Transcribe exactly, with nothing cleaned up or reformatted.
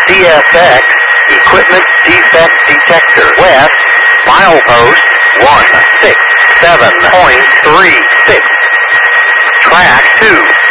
C S X, Equipment Defect Detector. West, milepost one six seven point three six. Track two.